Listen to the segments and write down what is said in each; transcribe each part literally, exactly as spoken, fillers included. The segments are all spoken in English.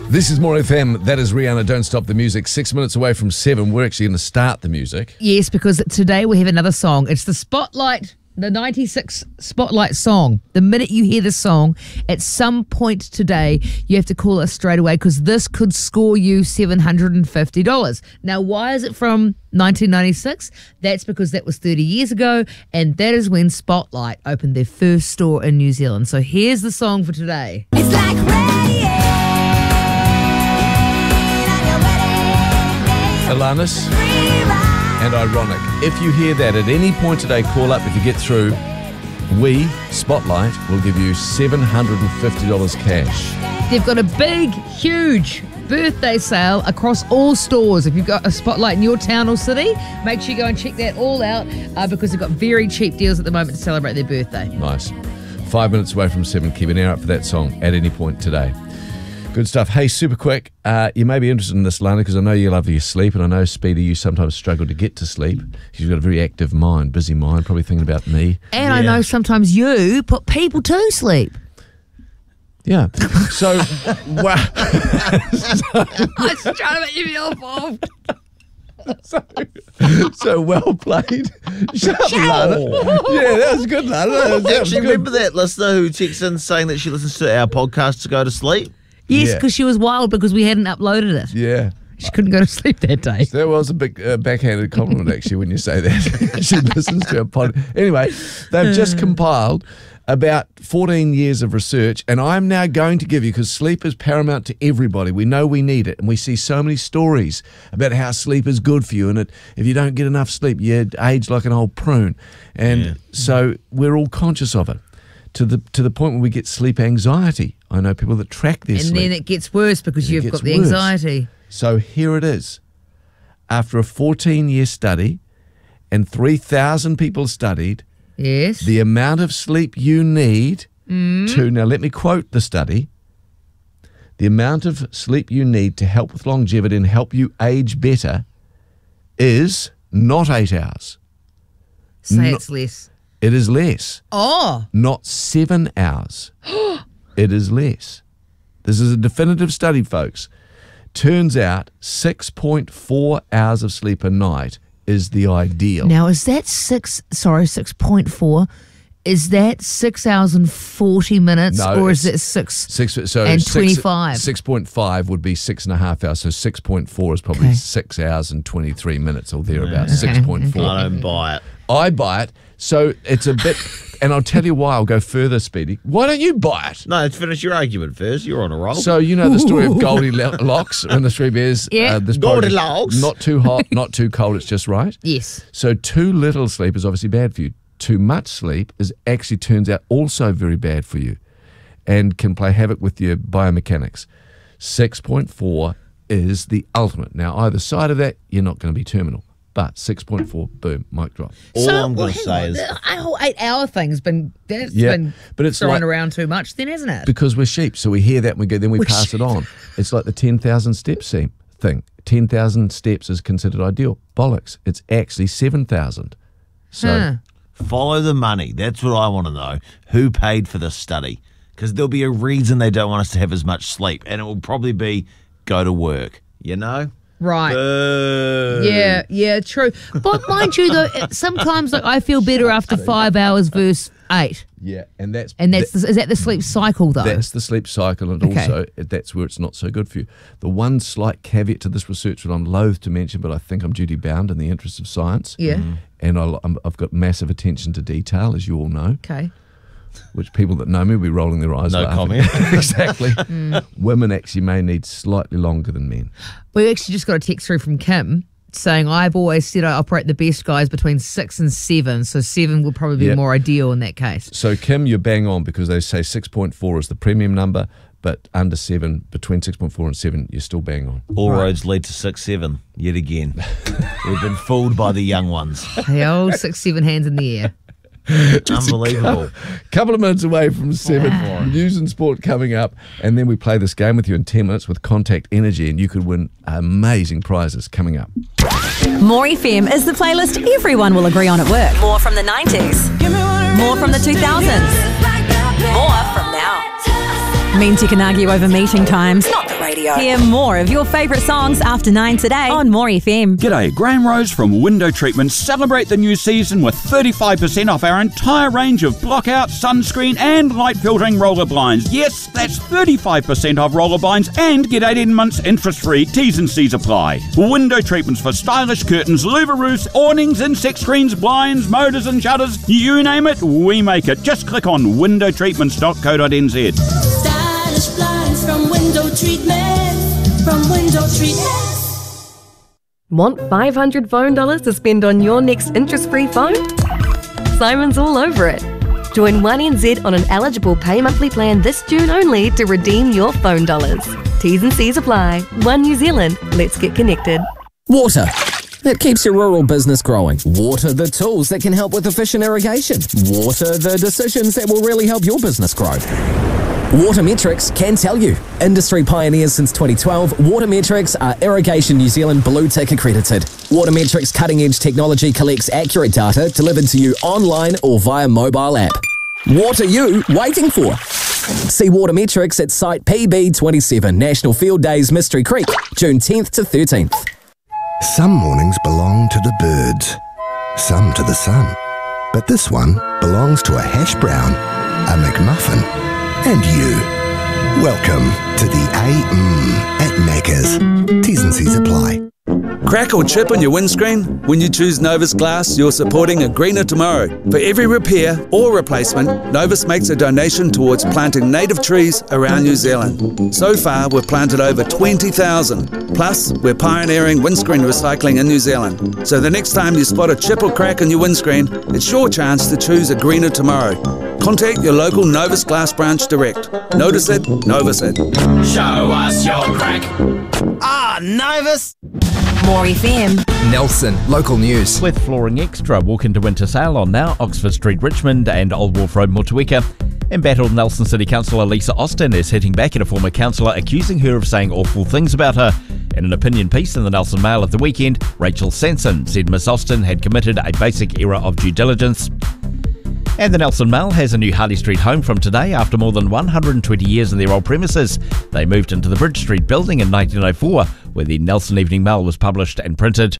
This is More F M. That is Rihanna, Don't Stop the Music. Six minutes away from seven. We're actually going to start the music. Yes, because today we have another song. It's the Spotlight, the ninety-six Spotlight song. The minute you hear this song, at some point today, you have to call us straight away because this could score you seven hundred fifty dollars. Now, why is it from nineteen ninety-six? That's because that was thirty years ago, and that is when Spotlight opened their first store in New Zealand. So here's the song for today. It's like rain. Alanis and Ironic. If you hear that at any point today, call up. If you get through, we, Spotlight, will give you seven hundred fifty dollars cash. They've got a big, huge birthday sale across all stores. If you've got a Spotlight in your town or city, make sure you go and check that all out uh, because they've got very cheap deals at the moment to celebrate their birthday. Nice. Five minutes away from seven. Keep an ear out for that song at any point today. Good stuff. Hey, super quick, uh, you may be interested in this, Lana, because I know you love your sleep, and I know, Speedy, you sometimes struggle to get to sleep. You've got a very active mind, busy mind, probably thinking about me. And yeah. I know sometimes you put people to sleep. Yeah. So, wow. I was trying to make you feel involved. So, so well played. Shut up, Lana. Yeah, that was good, Lana. That was, that was Actually, good. remember that listener who texts in saying that she listens to our podcast to go to sleep? Yes, Yeah. because she was wild because we hadn't uploaded it. Yeah. She couldn't go to sleep that day. That was a big uh, backhanded compliment, actually, when you say that. She listens to our pod. Anyway, they've just compiled about fourteen years of research, and I'm now going to give you, because sleep is paramount to everybody. We know we need it, and we see so many stories about how sleep is good for you, and it, if you don't get enough sleep, you age like an old prune. And Yeah. so we're all conscious of it, to the to the point where we get sleep anxiety. I know people that track their And sleep. then it gets worse because And it you've gets got the worse. anxiety. So here it is. After a fourteen-year study and three thousand people studied, Yes. the amount of sleep you need to, now let me quote the study, the amount of sleep you need to help with longevity and help you age better is not eight hours. Say no- it's less. It is less. Oh. Not seven hours. It is less. This is a definitive study, folks. Turns out six point four hours of sleep a night is the ideal. Now, is that six, sorry, six point four? Is that six hours and forty minutes, No, or is it's it six, Six so and six, twenty-five? Six point five would be six and a half hours. So six point four is probably Okay. six hours and twenty three minutes or thereabouts. Okay. Six point four. I don't buy it. I buy it. So it's a bit, and I'll tell you why. I'll go further, Speedy. Why don't you buy it? No, finish your argument first. You're on a roll. So you know the story of Goldilocks and the Three Bears. Yeah. this porridge- Goldilocks. Not too hot, not too cold. It's just right. Yes. So too little sleep is obviously bad for you. Too much sleep is actually turns out also very bad for you, and can play havoc with your biomechanics. Six point four is the ultimate. Now, either side of that, you're not going to be terminal. But six point four, boom, mic drop. All I'm well, going to hang say on, is... the whole eight-hour thing's been that's Yeah, been but it's thrown like- around too much, then, hasn't it? Because we're sheep, so we hear that and we go, then we We're pass sheep. it on. It's like the ten thousand steps thing. thing. ten thousand steps is considered ideal. Bollocks. It's actually seven thousand. So, Huh. Follow the money. That's what I want to know. Who paid for this study? Because there'll be a reason they don't want us to have as much sleep, and it will probably be go to work, you know? Right. Boo. Yeah, yeah, true. But mind you, though, it- sometimes like I feel better after five hours versus eight. yeah, and that's And that's the, is that the sleep cycle, though? That's the sleep cycle, and Okay. also that's where it's not so good for you. The one slight caveat to this research that I'm loath to mention, but I think I'm duty bound in the interest of science. Yeah. And I, I'm, I've got massive attention to detail, as you all know, Okay. which people that know me will be rolling their eyes. No laughing. comment. Exactly. Women actually may need slightly longer than men. We actually just got a text through from Kim saying, I've always said I operate the best guys between six and seven, so seven would probably be Yep. more ideal in that case. So, Kim, you're bang on, because they say six point four is the premium number, but under seven, between six point four and seven, you're still bang on. All roads lead to six seven, yet again. We've been fooled by the young ones. The old six, seven hands in the air. Unbelievable. Couple of minutes away from seven. News and sport coming up, and then we play this game with you in ten minutes with Contact Energy, and you could win amazing prizes coming up. More F M is the playlist everyone will agree on at work. More from the nineties. More from the two thousands. More from now. Means you can argue over meeting times, not the Radio. Hear more of your favourite songs after nine today on More F M. G'day, Graham Rose from Window Treatment. Celebrate the new season with thirty-five percent off our entire range of blockout, sunscreen and light filtering roller blinds. Yes, that's thirty-five percent off roller blinds and get eighteen months interest-free. T's and C's apply. Window treatments for stylish curtains, louver roofs, awnings, insect screens, blinds, motors and shutters. You name it, we make it. Just click on window treatments dot co dot n z. Stylish blinds from Window Treatment, from Window Treatment. Want five hundred phone dollars to spend on your next interest-free phone? Simon's all over it. Join one N Z on an eligible pay monthly plan this June only to redeem your phone dollars. T's and C's apply. One New Zealand. Let's get connected. Water. That keeps your rural business growing. Water the tools that can help with efficient irrigation. Water the decisions that will really help your business grow. Watermetrics can tell you. Industry pioneers since twenty twelve, Watermetrics are Irrigation New Zealand Blue Tick accredited. Watermetrics cutting-edge technology collects accurate data delivered to you online or via mobile app. What are you waiting for? See Watermetrics at Site P B twenty-seven, National Field Days, Mystery Creek, June tenth to thirteenth. Some mornings belong to the birds, some to the sun. But this one belongs to a hash brown, a McMuffin, and you. Welcome to the A M at Macca's. T's and C's apply. Crack or chip in your windscreen? When you choose Novus Glass, you're supporting a greener tomorrow. For every repair or replacement, Novus makes a donation towards planting native trees around New Zealand. So far, we've planted over twenty thousand. Plus, we're pioneering windscreen recycling in New Zealand. So the next time you spot a chip or crack in your windscreen, it's your chance to choose a greener tomorrow. Contact your local Novus Glass branch direct. Notice it, Novus it. Show us your crack. Ah, Novus! More F M. Nelson, local news. With Flooring Extra, walk into winter sale on now Oxford Street, Richmond and Old Wharf Road, Motueka. Embattled Nelson City Councillor Lisa Austin is hitting back at a former councillor accusing her of saying awful things about her. In an opinion piece in the Nelson Mail at the weekend, Rachel Sanson said Miss Austin had committed a basic error of due diligence. And the Nelson Mail has a new Harley Street home from today after more than one hundred twenty years in their old premises. They moved into the Bridge Street building in nineteen oh four, where the Nelson Evening Mail was published and printed.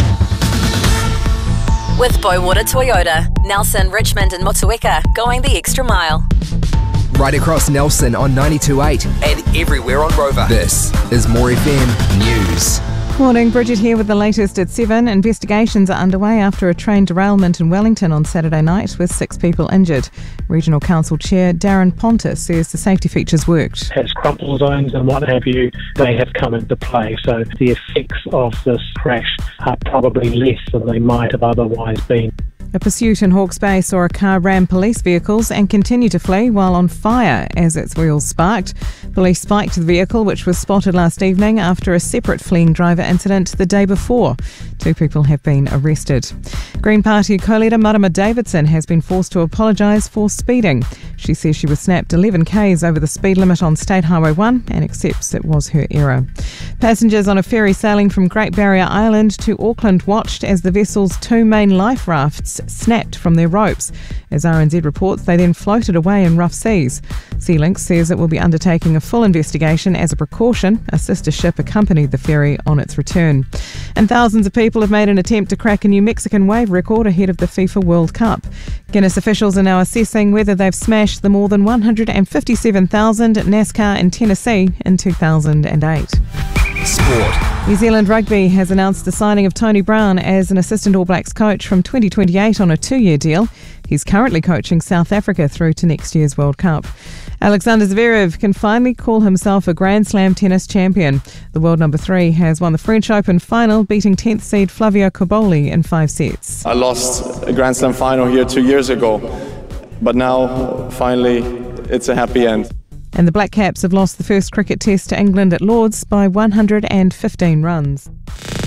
With Bowater Toyota, Nelson, Richmond and Motueka, going the extra mile. Right across Nelson on ninety-two point eight and everywhere on Rover. This is More F M News. Morning, Bridget here with the latest at seven. Investigations are underway after a train derailment in Wellington on Saturday night with six people injured. Regional Council Chair Darren Pontus says the safety features worked. Has crumple zones and what have you, they have come into play. So the effects of this crash are probably less than they might have otherwise been. A pursuit in Hawke's Bay saw a car ram police vehicles and continue to flee while on fire as its wheels sparked. Police spiked the vehicle, which was spotted last evening after a separate fleeing driver incident the day before. Two people have been arrested. Green Party co-leader Marama Davidson has been forced to apologise for speeding. She says she was snapped eleven kays over the speed limit on State Highway one and accepts it was her error. Passengers on a ferry sailing from Great Barrier Island to Auckland watched as the vessel's two main life rafts snapped from their ropes. As R N Z reports, they then floated away in rough seas. SeaLink says it will be undertaking a full investigation as a precaution. A sister ship accompanied the ferry on its return. And thousands of people have made an attempt to crack a new Mexican wave record ahead of the FIFA World Cup. Guinness officials are now assessing whether they've smashed the more than one hundred fifty-seven thousand NASCAR in Tennessee in two thousand eight. Sport. New Zealand Rugby has announced the signing of Tony Brown as an assistant All Blacks coach from twenty twenty-eight on a two-year deal. He's currently coaching South Africa through to next year's World Cup. Alexander Zverev can finally call himself a Grand Slam tennis champion. The world number three has won the French Open final, beating tenth seed Flavio Cobolli in five sets. I lost a Grand Slam final here two years ago, but now finally it's a happy end. And the Black Caps have lost the first cricket test to England at Lords by one hundred fifteen runs.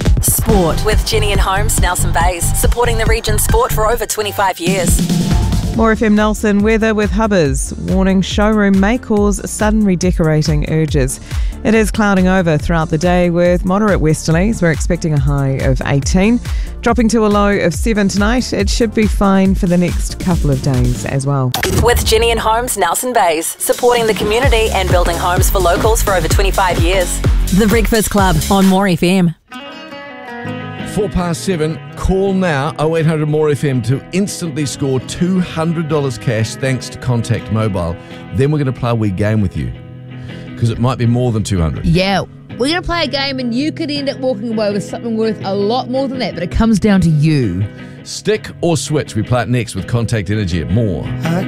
Sport with Jenny and Holmes, Nelson Bays, supporting the region's sport for over twenty-five years. More F M Nelson weather with Hubbers. Warning showroom may cause sudden redecorating urges. It is clouding over throughout the day with moderate westerlies. We're expecting a high of eighteen. Dropping to a low of seven tonight. It should be fine for the next couple of days as well. With Ginny and Homes Nelson Bays, supporting the community and building homes for locals for over twenty-five years. The Breakfast Club on More F M. Four past seven, call now oh eight hundred more F M to instantly score two hundred dollars cash thanks to Contact Mobile. Then we're going to play a wee game with you because it might be more than two hundred. Yeah, we're going to play a game and you could end up walking away with something worth a lot more than that, but it comes down to you. Stick or switch? We play it next with Contact Energy at More.